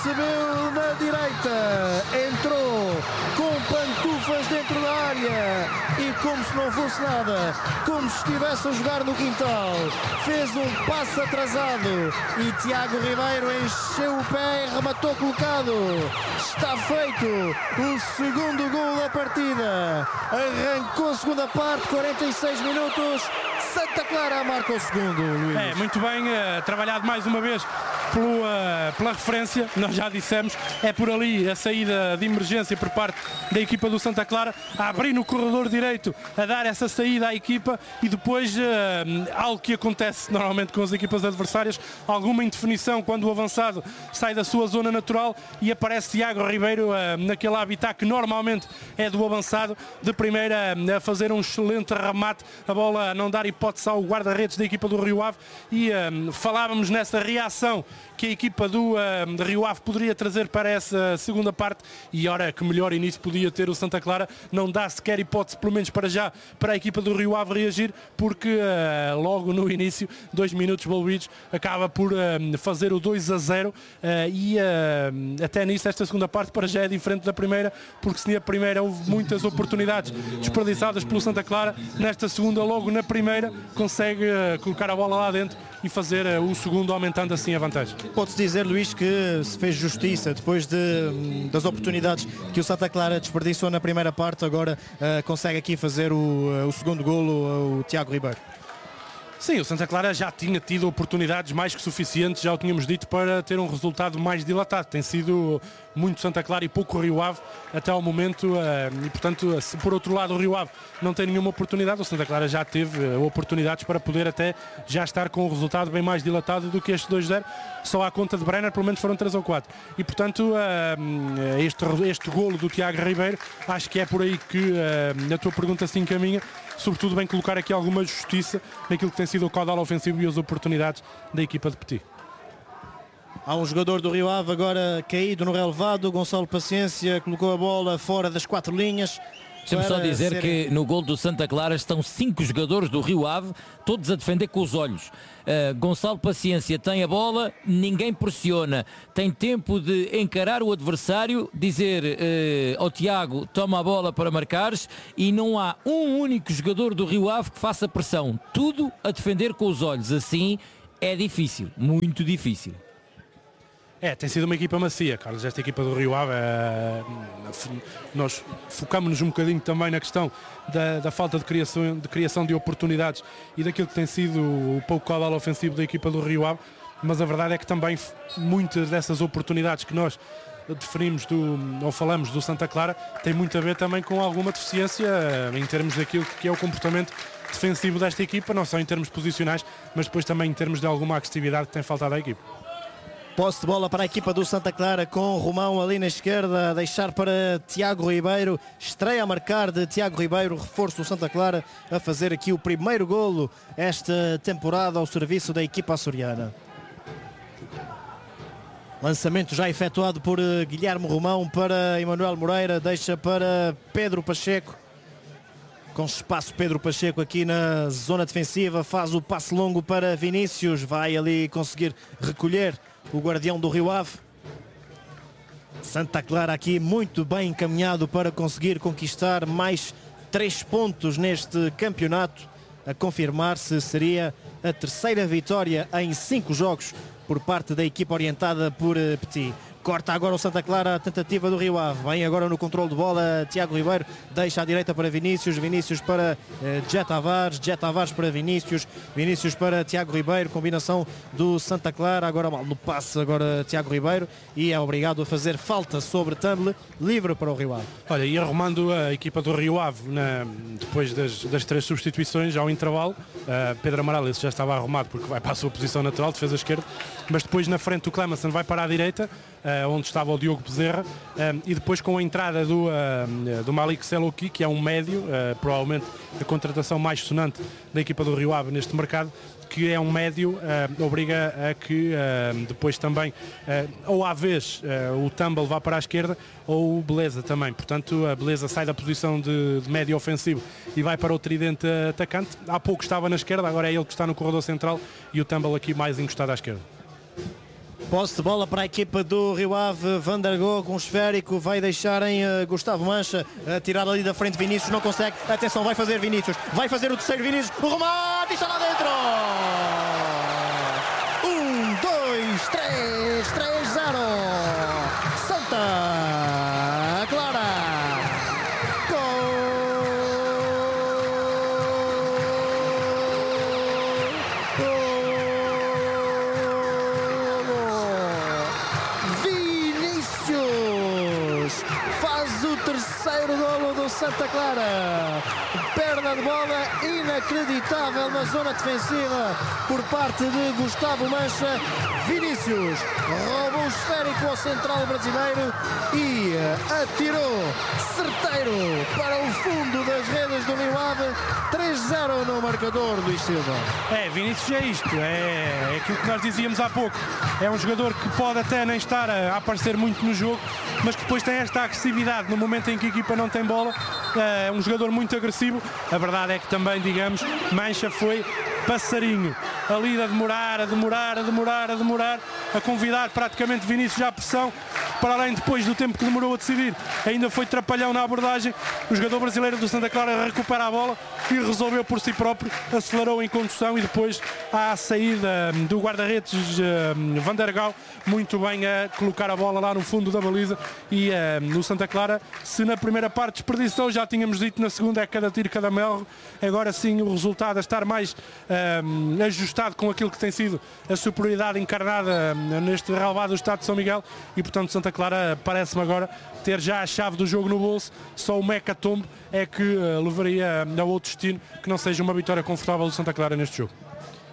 Recebeu na direita, entrou com pantufas dentro da área e, como se não fosse nada, como se estivesse a jogar no quintal, fez um passe atrasado e Tiago Ribeiro encheu o pé e rematou colocado. Está feito o segundo gol da partida. Arrancou a segunda parte, 46 minutos. Santa Clara marca o segundo, Luís. Muito bem, trabalhado mais uma vez pela referência, nós já dissemos, é por ali a saída de emergência por parte da equipa do Santa Clara, a abrir no corredor direito, a dar essa saída à equipa e depois algo que acontece normalmente com as equipas adversárias, alguma indefinição quando o avançado sai da sua zona natural e aparece Tiago Ribeiro naquele habitat que normalmente é do avançado, de primeira a fazer um excelente remate, a bola a não dar hipótese ao guarda-redes da equipa do Rio Ave e falávamos nessa reação que a equipa do Rio Ave poderia trazer para essa segunda parte e ora que melhor início podia ter o Santa Clara, não dá sequer hipótese, pelo menos para já, para a equipa do Rio Ave reagir, porque logo no início, 2 minutos balidos, acaba por fazer o 2-0 e até nisso esta segunda parte para já é diferente da primeira, porque se na primeira houve muitas oportunidades desperdiçadas pelo Santa Clara, nesta segunda, logo na primeira, consegue colocar a bola lá dentro e fazer o segundo, aumentando assim a vantagem. Pode-se dizer, Luís, que se fez justiça depois das oportunidades que o Santa Clara desperdiçou na primeira parte, agora consegue aqui fazer o segundo golo, o Tiago Ribeiro. Sim, o Santa Clara já tinha tido oportunidades mais que suficientes, já o tínhamos dito, para ter um resultado mais dilatado. Tem sido muito Santa Clara e pouco Rio Ave até ao momento e, portanto, se por outro lado o Rio Ave não tem nenhuma oportunidade, o Santa Clara já teve oportunidades para poder até já estar com um resultado bem mais dilatado do que este 2-0. Só à conta de Brenner, pelo menos foram 3 ou 4. E, portanto, este golo do Tiago Ribeiro, acho que é por aí que a tua pergunta se encaminha. Sobretudo bem colocar aqui alguma justiça naquilo que tem sido o caudal ofensivo e as oportunidades da equipa de Petit. Há um jogador do Rio Ave agora caído no relevado, Gonçalo Paciência colocou a bola fora das 4 linhas. Deixa-me só dizer que no gol do Santa Clara estão 5 jogadores do Rio Ave, todos a defender com os olhos. Gonçalo Paciência tem a bola, ninguém pressiona, tem tempo de encarar o adversário, dizer ao Tiago, toma a bola para marcares, e não há um único jogador do Rio Ave que faça pressão, tudo a defender com os olhos. Assim é difícil, muito difícil. Tem sido uma equipa macia, Carlos, esta equipa do Rio Ave. Nós focamos-nos um bocadinho também na questão da falta de criação de oportunidades e daquilo que tem sido o pouco caudal ofensivo da equipa do Rio Ave, mas a verdade é que também muitas dessas oportunidades que nós deferimos ou falamos do Santa Clara tem muito a ver também com alguma deficiência em termos daquilo que é o comportamento defensivo desta equipa, não só em termos posicionais, mas depois também em termos de alguma agressividade que tem faltado à equipa. Posse de bola para a equipa do Santa Clara, com Romão ali na esquerda, a deixar para Tiago Ribeiro. Estreia a marcar de Tiago Ribeiro, reforço do Santa Clara a fazer aqui o primeiro golo esta temporada ao serviço da equipa açoriana. Lançamento já efetuado por Guilherme Romão para Emanuel Moreira, deixa para Pedro Pacheco. Com espaço, Pedro Pacheco aqui na zona defensiva, faz o passe longo para Vinícius, vai ali conseguir recolher o guardião do Rio Ave. Santa Clara aqui muito bem encaminhado para conseguir conquistar mais 3 pontos neste campeonato, a confirmar-se seria a 3ª vitória em 5 jogos por parte da equipa orientada por Petit. Corta agora o Santa Clara a tentativa do Rio Ave. Vem agora no controle de bola Tiago Ribeiro. Deixa à direita para Vinícius. Vinícius para Jet Tavares. Jet Tavares para Vinícius. Vinícius para Tiago Ribeiro. Combinação do Santa Clara. Agora mal no passe. Agora Tiago Ribeiro. E é obrigado a fazer falta sobre Tumble. Livre para o Rio Ave. Olha, e arrumando a equipa do Rio Ave depois das 3 substituições ao intervalo. Pedro Amaral, esse já estava arrumado porque vai para a sua posição natural, defesa esquerda. Mas depois na frente o Clemenson vai para a direita, onde estava o Diogo Bezerra, e depois com a entrada do Malik Selouki, que é um médio, provavelmente a contratação mais sonante da equipa do Rio Ave neste mercado, que é um médio, obriga a que depois também ou à vez o Tumble vá para a esquerda ou o Beleza também. Portanto, a Beleza sai da posição de médio ofensivo e vai para o tridente atacante. Há pouco estava na esquerda, agora é ele que está no corredor central e o Tumble aqui mais encostado à esquerda. Posse de bola para a equipa do Rio Ave. Van der Gogh com um esférico, vai deixar em Gustavo Mancha, tirar ali da frente Vinícius, não consegue. Atenção, vai fazer Vinícius, vai fazer o terceiro Vinícius, o remate está lá dentro. 3-0 Santa Clara. Vinícius faz o terceiro golo do Santa Clara. Perda de bola inacreditável na zona defensiva por parte de Gustavo Mancha. Vinícius roubou o esférico ao central brasileiro e atirou certeiro para o fundo das redes do Rio Ave. 3-0 no marcador, Luís Silva. Vinícius é isto, é aquilo que nós dizíamos há pouco. É um jogador que pode até nem estar a aparecer muito no jogo, mas que depois tem esta agressividade no momento em que a equipa não tem bola. É um jogador muito agressivo. A verdade é que também, digamos, Mancha foi passarinho ali a demorar, a convidar praticamente Vinícius à pressão, para além depois do tempo que demorou a decidir, ainda foi trapalhão na abordagem. O jogador brasileiro do Santa Clara recupera a bola e resolveu por si próprio, acelerou em condução e depois à saída do guarda-redes Van der Gogh, muito bem a colocar a bola lá no fundo da baliza. E no Santa Clara, se na primeira parte desperdiçou, já tínhamos dito, na segunda é cada tiro, cada melro. Agora sim o resultado a estar mais ajustado com aquilo que tem sido a superioridade encarnada neste relvado do Estado de São Miguel, e portanto Santa Clara parece-me agora ter já a chave do jogo no bolso. Só o Mecatombe é que levaria a outro destino que não seja uma vitória confortável do Santa Clara neste jogo.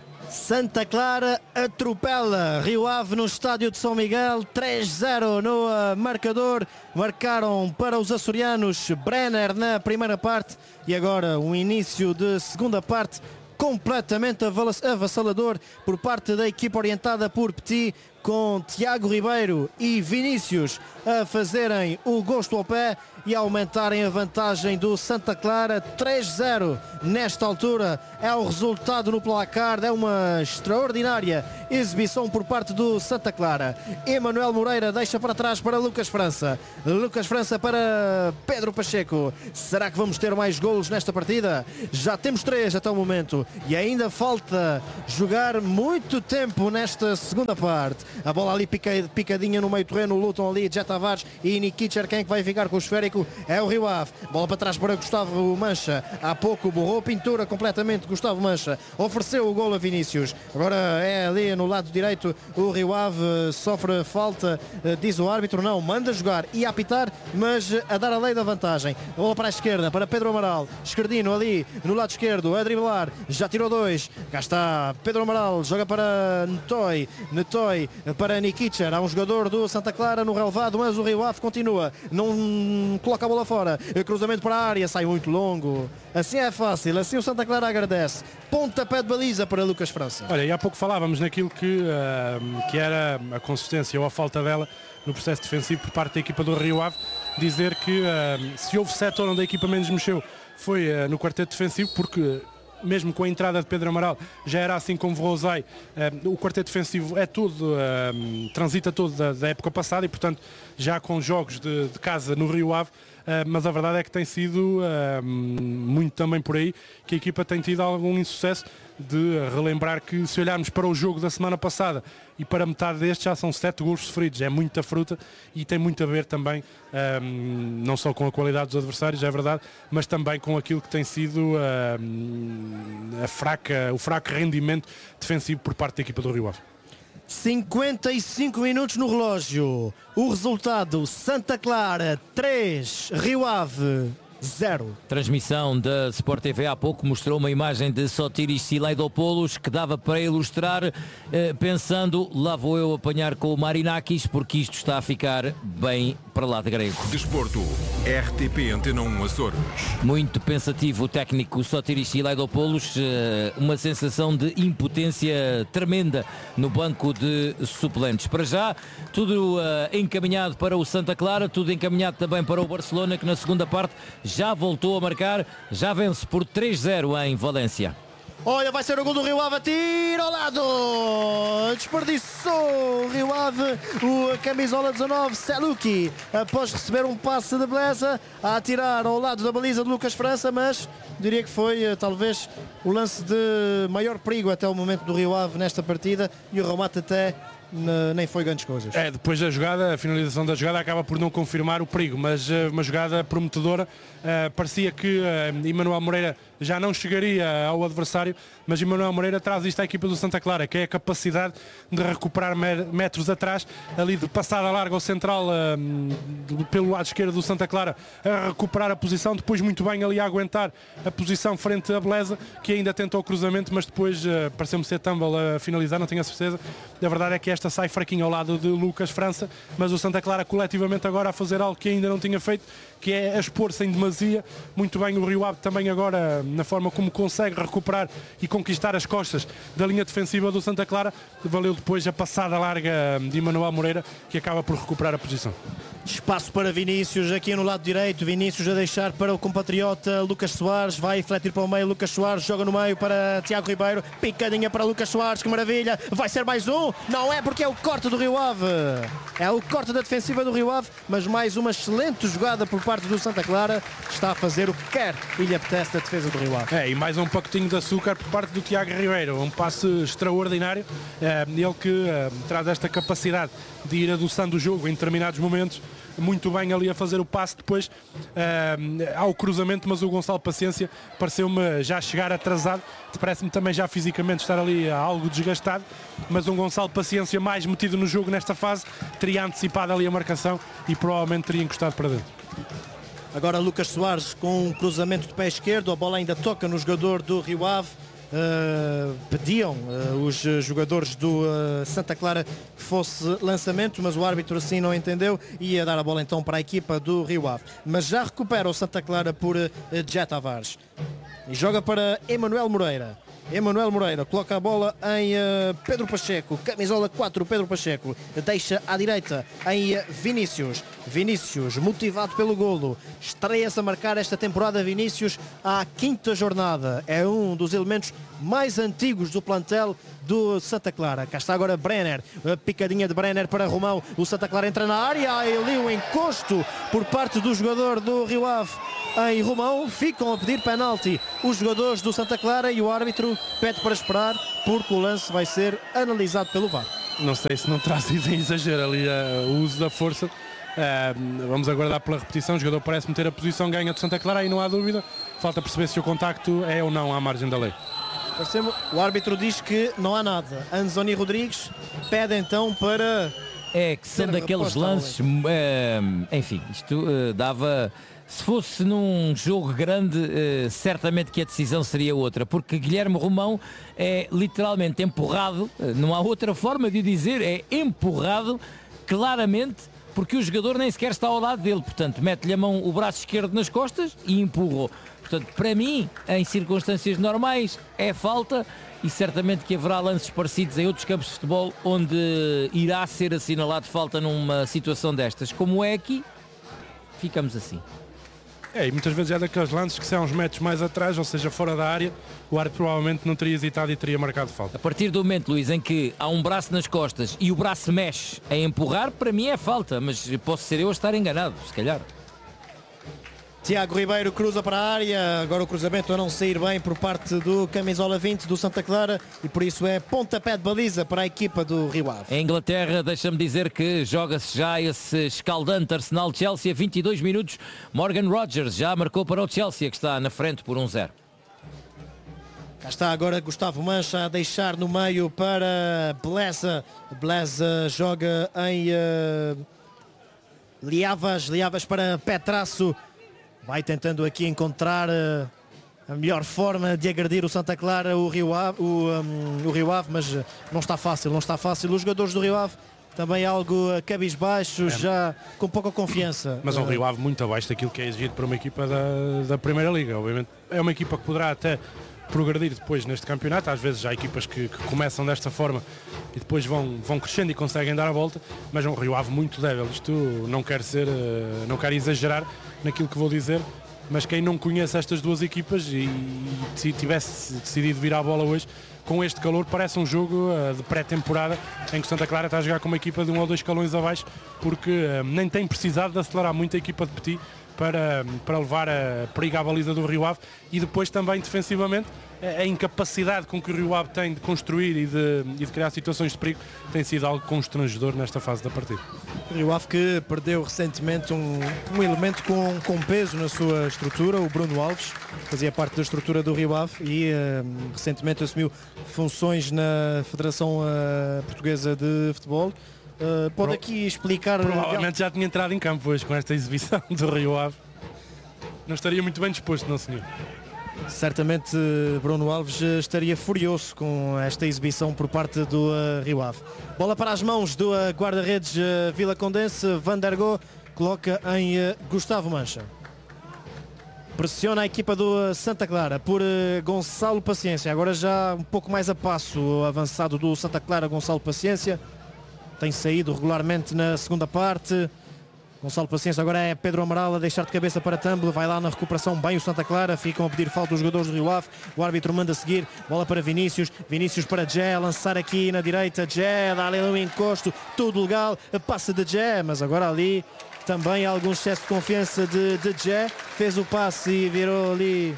Santa Clara atropela Rio Ave no estádio de São Miguel. 3-0 no marcador. Marcaram para os açorianos Brenner na primeira parte e agora um início de segunda parte completamente avassalador por parte da equipa orientada por Petit, com Tiago Ribeiro e Vinícius a fazerem o gosto ao pé e a aumentarem a vantagem do Santa Clara. 3-0 nesta altura é o resultado no placar. É uma extraordinária exibição por parte do Santa Clara. Emanuel Moreira deixa para trás para Lucas França. Lucas França para Pedro Pacheco. Será que vamos ter mais golos nesta partida? Já temos 3 até o momento e ainda falta jogar muito tempo nesta segunda parte. A bola ali picadinha no meio terreno, lutam ali Jet Tavares e Nikicher. Quem é que vai ficar com o esférico? É o Rio Ave. Bola para trás para Gustavo Mancha. Há pouco borrou a pintura completamente Gustavo Mancha. Ofereceu o golo a Vinícius. Agora é ali no lado direito o Rio Ave. Sofre falta, diz o árbitro. Não, manda jogar e apitar, mas a dar a lei da vantagem. Bola para a esquerda, para Pedro Amaral. Esquerdino ali no lado esquerdo a driblar. Já tirou 2. Cá está Pedro Amaral. Joga para Netoy. Netoy para Nikicher. Há um jogador do Santa Clara no relevado, mas o Rio Ave continua. Não coloca a bola fora. Cruzamento para a área. Sai muito longo. Assim é fácil. Assim o Santa Clara agradece. Pontapé de baliza para Lucas França. Olha, e há pouco falávamos naquilo que era a consistência ou a falta dela no processo defensivo por parte da equipa do Rio Ave. Dizer que se houve setor onde a equipa menos mexeu foi no quarteto defensivo, porque mesmo com a entrada de Pedro Amaral, já era assim com Vrozai. O quarteto defensivo é tudo, transita todo da época passada e, portanto, já com jogos de casa no Rio Ave, mas a verdade é que tem sido muito também por aí que a equipa tem tido algum insucesso. De relembrar que, se olharmos para o jogo da semana passada e para metade deste, já são 7 golos sofridos. É muita fruta e tem muito a ver também, não só com a qualidade dos adversários, é verdade, mas também com aquilo que tem sido o fraco rendimento defensivo por parte da equipa do Rio Ave. 55 minutos no relógio. O resultado: Santa Clara 3, Rio Ave 0. Transmissão da Sport TV há pouco mostrou uma imagem de Sotiris Silaidopoulos que dava para ilustrar, pensando, lá vou eu apanhar com o Marinakis, porque isto está a ficar bem para lá de grego. Desporto, RTP Antena 1 Açores. Muito pensativo o técnico Sotiris Silaidopoulos, uma sensação de impotência tremenda no banco de suplentes. Para já, tudo encaminhado para o Santa Clara, tudo encaminhado também para o Barcelona, que na segunda parte já voltou a marcar, já vence por 3-0 em Valência. Olha, vai ser o gol do Rio Ave, tira ao lado, desperdiçou o Rio Ave, o camisola 19, Seluki, após receber um passe de beleza, a atirar ao lado da baliza de Lucas França, mas diria que foi talvez o lance de maior perigo até o momento do Rio Ave nesta partida, e o remate até nem foi grandes coisas. Depois da jogada, a finalização da jogada acaba por não confirmar o perigo, mas uma jogada prometedora. Parecia que Emanuel Moreira já não chegaria ao adversário, mas Emanuel Moreira traz isto à equipa do Santa Clara, que é a capacidade de recuperar metros atrás, ali de passada larga ao central, pelo lado esquerdo do Santa Clara, a recuperar a posição, depois muito bem ali a aguentar a posição frente à Beleza, que ainda tentou o cruzamento, mas depois pareceu-me ser Tumble a finalizar, não tenho a certeza. A verdade é que esta sai fraquinho ao lado de Lucas França, mas o Santa Clara coletivamente agora a fazer algo que ainda não tinha feito, que é a expor-se em demasia. Muito bem o Rio Ave também agora na forma como consegue recuperar e conquistar as costas da linha defensiva do Santa Clara. Valeu depois a passada larga de Emanuel Moreira, que acaba por recuperar a posição. Espaço para Vinícius aqui no lado direito, Vinícius a deixar para o compatriota Lucas Soares, vai refletir para o meio, Lucas Soares joga no meio para Tiago Ribeiro, picadinha para Lucas Soares, que maravilha, vai ser mais um, não é, porque é o corte do Rio Ave, é o corte da defensiva do Rio Ave, mas mais uma excelente jogada por parte do Santa Clara, está a fazer o que quer e lhe apetece a defesa do Rio Ave. E mais um pacotinho de açúcar por parte do Tiago Ribeiro, um passe extraordinário, ele que traz esta capacidade de ir adoçando o jogo em determinados momentos, muito bem ali a fazer o passe depois ao cruzamento, mas o Gonçalo Paciência pareceu-me já chegar atrasado, parece-me também já fisicamente estar ali algo desgastado, mas um Gonçalo Paciência mais metido no jogo nesta fase teria antecipado ali a marcação e provavelmente teria encostado para dentro. Agora Lucas Soares com um cruzamento de pé esquerdo, a bola ainda toca no jogador do Rio Ave. Pediam os jogadores do Santa Clara que fosse lançamento, mas o árbitro assim não entendeu e ia dar a bola então para a equipa do Rio Ave, mas já recupera o Santa Clara por Jet Tavares e joga para Emanuel Moreira. Emanuel Moreira coloca a bola em Pedro Pacheco, camisola 4, Pedro Pacheco, deixa à direita em Vinícius. Vinícius, motivado pelo golo, estreia-se a marcar esta temporada Vinícius à 5ª jornada. É um dos elementos mais antigos do plantel do Santa Clara. Cá está agora Brenner, a picadinha de Brenner para Romão. O Santa Clara entra na área, há ali um encosto por parte do jogador do Rio Ave em Romão. Ficam a pedir penalti os jogadores do Santa Clara e o árbitro pede para esperar porque o lance vai ser analisado pelo VAR. Não sei se não terá sido exagero ali o uso da força. Vamos aguardar pela repetição. O jogador parece meter a posição ganha do Santa Clara, aí não há dúvida. Falta perceber se o contacto é ou não à margem da lei. O árbitro diz que não há nada. Anzoni Rodrigues pede então para... Que são daqueles lances, enfim, isto dava... Se fosse num jogo grande, certamente que a decisão seria outra, porque Guilherme Romão é literalmente empurrado, não há outra forma de o dizer, é empurrado claramente, porque o jogador nem sequer está ao lado dele, portanto mete-lhe a mão, o braço esquerdo nas costas e empurra-o. Portanto, para mim, em circunstâncias normais, é falta e certamente que haverá lances parecidos em outros campos de futebol onde irá ser assinalado falta numa situação destas. Como é aqui, ficamos assim. E muitas vezes é daqueles lances que são uns metros mais atrás, ou seja, fora da área, o árbitro provavelmente não teria hesitado e teria marcado falta. A partir do momento, Luís, em que há um braço nas costas e o braço mexe a empurrar, para mim é falta, mas posso ser eu a estar enganado, se calhar. Tiago Ribeiro cruza para a área, agora o cruzamento a não sair bem por parte do camisola 20 do Santa Clara e por isso é pontapé de baliza para a equipa do Rio Ave. Em Inglaterra, deixa-me dizer que joga-se já esse escaldante Arsenal-Chelsea a 22 minutos. Morgan Rogers já marcou para o Chelsea, que está na frente por 1-0. Cá está agora Gustavo Mancha a deixar no meio para Beleza. Beleza joga em Liavas para Petrasso. Vai tentando aqui encontrar a melhor forma de agredir o Santa Clara, o Rio Ave, mas não está fácil. Os jogadores do Rio Ave também algo cabisbaixos, já com pouca confiança. Mas é um Rio Ave muito abaixo daquilo que é exigido para uma equipa da Primeira Liga. Obviamente é uma equipa que poderá até progredir depois neste campeonato. Às vezes há equipas que começam desta forma e depois vão crescendo e conseguem dar a volta, mas é um Rio Ave muito débil. Isto não quero exagerar naquilo que vou dizer, mas quem não conhece estas duas equipas e se tivesse decidido vir à bola hoje, com este calor, parece um jogo de pré-temporada em que o Santa Clara está a jogar com uma equipa de 1 ou 2 escalões abaixo, porque nem tem precisado de acelerar muito a equipa de Petit para levar a perigo à baliza do Rio Ave, e depois também defensivamente a incapacidade com que o Rio Ave tem de construir e de criar situações de perigo tem sido algo constrangedor nesta fase da partida. O Rio Ave que perdeu recentemente um elemento com peso na sua estrutura, o Bruno Alves, fazia parte da estrutura do Rio Ave e recentemente assumiu funções na Federação Portuguesa de Futebol. Pode aqui explicar... Provavelmente já tinha entrado em campo hoje com esta exibição do Rio Ave. Não estaria muito bem disposto, não senhor? Certamente Bruno Alves estaria furioso com esta exibição por parte do Rio Ave. Bola para as mãos do guarda-redes Vila Condense. Van der Goh coloca em Gustavo Mancha. Pressiona a equipa do Santa Clara por Gonçalo Paciência. Agora já um pouco mais a passo o avançado do Santa Clara, Gonçalo Paciência. Tem saído regularmente na segunda parte. Gonçalo Paciência agora é Pedro Amaral a deixar de cabeça para Tumble. Vai lá na recuperação bem o Santa Clara. Ficam a pedir falta os jogadores do Rio Ave. O árbitro manda seguir. Bola para Vinícius. Vinícius para Jé. A lançar aqui na direita. Jé dá ali um encosto. Tudo legal. Passa de Jé. Mas agora ali também algum excesso de confiança de Jé. Fez o passe e virou ali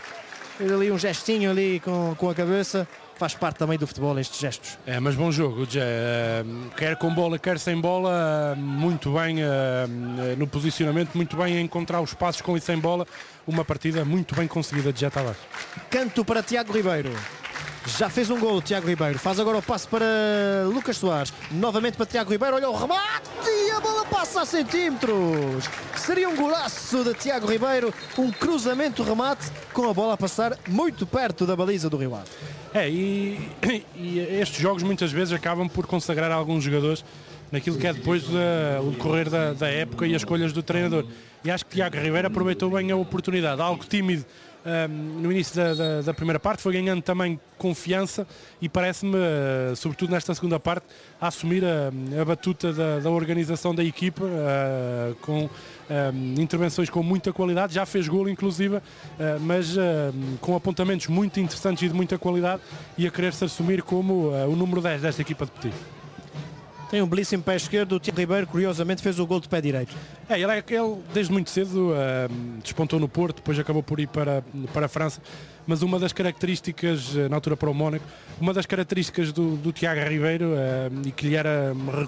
um gestinho ali com a cabeça. Faz parte também do futebol estes gestos. Mas bom jogo, quer com bola, quer sem bola, muito bem no posicionamento, muito bem a encontrar os passos com e sem bola. Uma partida muito bem conseguida de Jé Tavares. Canto para Tiago Ribeiro. Já fez um gol Tiago Ribeiro. Faz agora o passe para Lucas Soares. Novamente para Tiago Ribeiro. Olha o remate e a bola passa a centímetros. Seria um golaço de Tiago Ribeiro. Um cruzamento remate com a bola a passar muito perto da baliza do Rio Ave. E estes jogos muitas vezes acabam por consagrar alguns jogadores naquilo que é depois o decorrer da época e as escolhas do treinador. E acho que Tiago Ribeiro aproveitou bem a oportunidade. Algo tímido no início da primeira parte, foi ganhando também confiança e parece-me, sobretudo nesta segunda parte, a assumir a batuta da organização da equipa, com intervenções com muita qualidade. Já fez golo inclusive, mas com apontamentos muito interessantes e de muita qualidade, e a querer-se assumir como o número 10 desta equipa de Petit. Tem um belíssimo pé esquerdo. O Tiago Ribeiro, curiosamente, fez o gol de pé direito. Ele desde muito cedo despontou no Porto, depois acabou por ir para a França, mas uma das características, na altura para o Mónaco, uma das características do Tiago Ribeiro, e que lhe era